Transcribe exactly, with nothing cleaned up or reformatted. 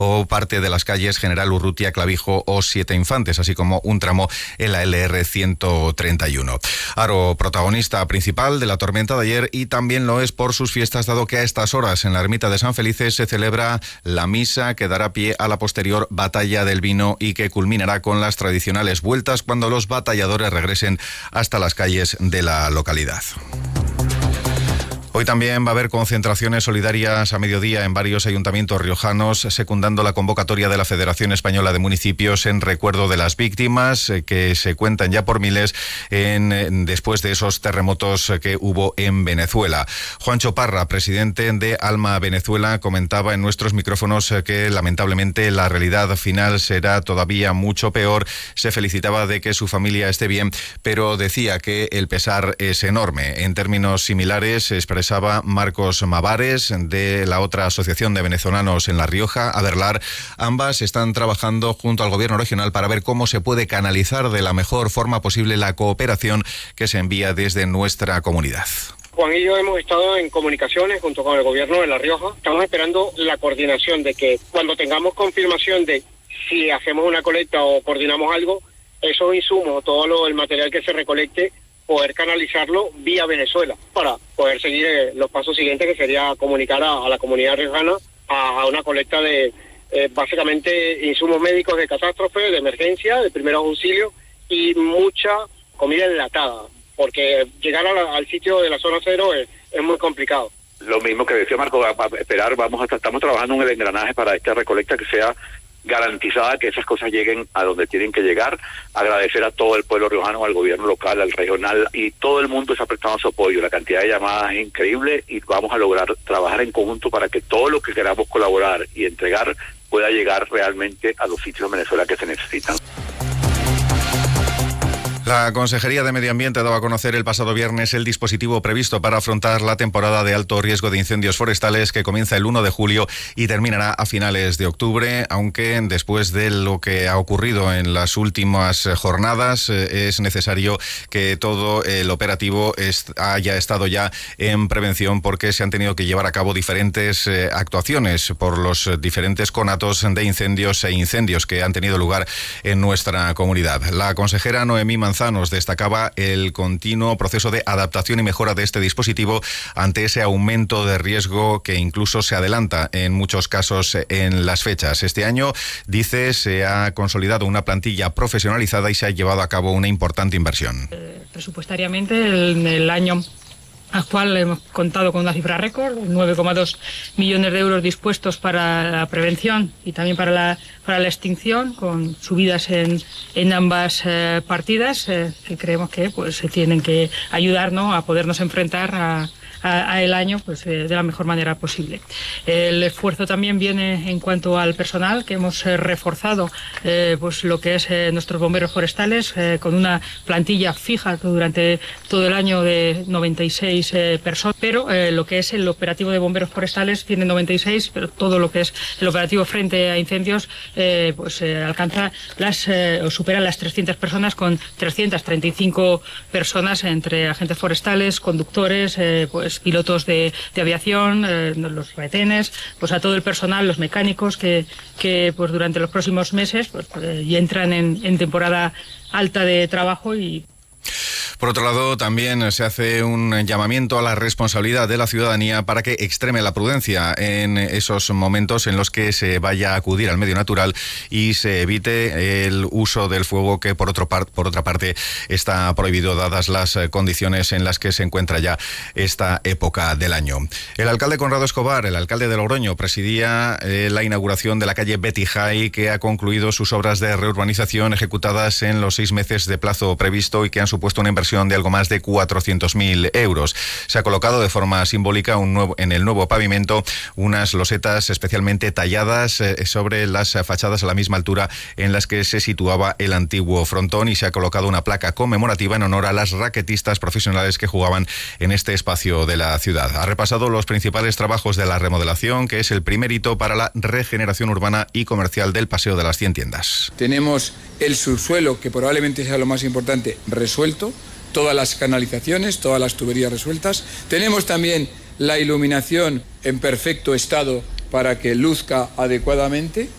o parte de las calles General Urrutia, Clavijo o Siete Infantes, así como un tramo en la L R ciento treinta y uno. Haro, protagonista principal de la tormenta de ayer, y también lo es por sus fiestas, dado que a estas horas en la ermita de San Felices se celebra la misa que dará pie a la posterior batalla del vino y que culminará con las tradicionales vueltas cuando los batalladores regresen hasta las calles de la localidad. Hoy también va a haber concentraciones solidarias a mediodía en varios ayuntamientos riojanos, secundando la convocatoria de la Federación Española de Municipios en recuerdo de las víctimas, que se cuentan ya por miles en, después de esos terremotos que hubo en Venezuela. Juancho Parra, presidente de Alma Venezuela, comentaba en nuestros micrófonos que lamentablemente la realidad final será todavía mucho peor. Se felicitaba de que su familia esté bien, pero decía que el pesar es enorme. En términos similares, expresaba Marcos Mavares, de la otra asociación de venezolanos en La Rioja, Aderlar. Ambas están trabajando junto al gobierno regional para ver cómo se puede canalizar de la mejor forma posible la cooperación que se envía desde nuestra comunidad. Juan y yo hemos estado en comunicaciones junto con el gobierno de La Rioja. Estamos esperando la coordinación de que cuando tengamos confirmación de si hacemos una colecta o coordinamos algo, esos insumos, todo lo, el material que se recolecte, poder canalizarlo vía Venezuela para poder seguir eh, los pasos siguientes, que sería comunicar a, a la comunidad riojana a, a una colecta de eh, básicamente insumos médicos de catástrofe, de emergencia, de primeros auxilios y mucha comida enlatada, porque llegar a la, al sitio de la zona cero es, es muy complicado. Lo mismo que decía Marco, va a esperar, vamos a, estamos trabajando en el engranaje para esta recolecta que sea garantizada, que esas cosas lleguen a donde tienen que llegar. Agradecer a todo el pueblo riojano, al gobierno local, al regional, y todo el mundo se ha prestado su apoyo. La cantidad de llamadas es increíble y vamos a lograr trabajar en conjunto para que todo lo que queramos colaborar y entregar pueda llegar realmente a los sitios de Venezuela que se necesitan. La Consejería de Medio Ambiente daba a conocer el pasado viernes el dispositivo previsto para afrontar la temporada de alto riesgo de incendios forestales, que comienza el uno de julio y terminará a finales de octubre, aunque después de lo que ha ocurrido en las últimas jornadas es necesario que todo el operativo haya estado ya en prevención, porque se han tenido que llevar a cabo diferentes actuaciones por los diferentes conatos de incendios e incendios que han tenido lugar en nuestra comunidad. La consejera Noemí Manzano nos destacaba el continuo proceso de adaptación y mejora de este dispositivo ante ese aumento de riesgo que incluso se adelanta en muchos casos en las fechas. Este año, dice, se ha consolidado una plantilla profesionalizada y se ha llevado a cabo una importante inversión. Eh, presupuestariamente, en el año actual hemos contado con una cifra récord, nueve coma dos millones de euros dispuestos para la prevención y también para la, para la extinción, con subidas en, en ambas eh, partidas, eh, que creemos que pues se tienen que ayudarnos a podernos enfrentar a A, a el año pues eh, de la mejor manera posible. El esfuerzo también viene en cuanto al personal, que hemos eh, reforzado eh, pues lo que es eh, nuestros bomberos forestales eh, con una plantilla fija durante todo el año de noventa y seis eh, personas, pero eh, lo que es el operativo de bomberos forestales tiene noventa y seis, pero todo lo que es el operativo frente a incendios eh, pues eh, alcanza las eh, o supera las trescientas personas, con trescientas treinta y cinco personas entre agentes forestales, conductores, eh, pues pilotos de, de aviación, eh, los retenes, pues a todo el personal, los mecánicos que, que pues durante los próximos meses pues, eh, y entran en, en temporada alta de trabajo. Y por otro lado, también se hace un llamamiento a la responsabilidad de la ciudadanía para que extreme la prudencia en esos momentos en los que se vaya a acudir al medio natural y se evite el uso del fuego, que por, otro par por otra parte está prohibido dadas las condiciones en las que se encuentra ya esta época del año. El alcalde Conrado Escobar, el alcalde de Logroño, presidía eh, la inauguración de la calle Betty High, que ha concluido sus obras de reurbanización ejecutadas en los seis meses de plazo previsto y que han supuesto una inversión de algo más de cuatrocientos mil euros. Se ha colocado de forma simbólica un nuevo, en el nuevo pavimento unas losetas especialmente talladas eh, sobre las fachadas a la misma altura en las que se situaba el antiguo frontón, y se ha colocado una placa conmemorativa en honor a las raquetistas profesionales que jugaban en este espacio de la ciudad. Ha repasado los principales trabajos de la remodelación, que es el primer hito para la regeneración urbana y comercial del Paseo de las cien Tiendas. Tenemos el subsuelo, que probablemente sea lo más importante, resuelto, todas las canalizaciones, todas las tuberías resueltas. Tenemos también la iluminación en perfecto estado para que luzca adecuadamente.